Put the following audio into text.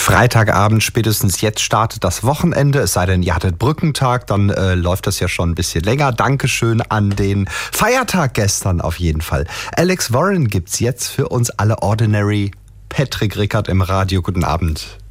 Freitagabend, spätestens jetzt startet das Wochenende, es sei denn, ihr hattet Brückentag, dann läuft das ja schon ein bisschen länger. Dankeschön an den Feiertag gestern auf jeden Fall. Alex Warren gibt's jetzt für uns alle Ordinary. Patrick Rickard im Radio, guten Abend.